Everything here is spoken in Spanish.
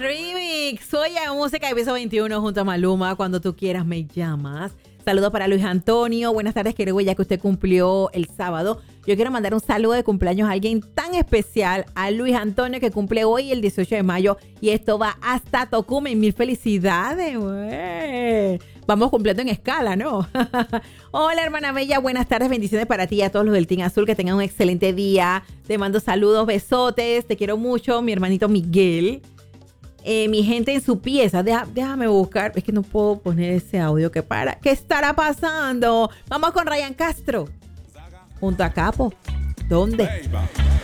Remix. Soy a música de piso 21 junto a Maluma. Cuando tú quieras me llamas. Saludos para Luis Antonio. Buenas tardes, querido, ya que usted cumplió el sábado. Yo quiero mandar un saludo de cumpleaños a alguien tan especial, a Luis Antonio, que cumple hoy el 18 de mayo. Y esto va hasta Tocumen. Mil felicidades, güey. Vamos cumpliendo en escala, ¿no? Hola, hermana bella. Buenas tardes. Bendiciones para ti y a todos los del Team Azul. Que tengan un excelente día. Te mando saludos, besotes. Te quiero mucho. Mi hermanito Miguel. Mi gente en su pieza. Déjame buscar. Es que no puedo poner ese audio que para. ¿Qué estará pasando? Vamos con Ryan Castro. Junto a Capo. ¿Dónde?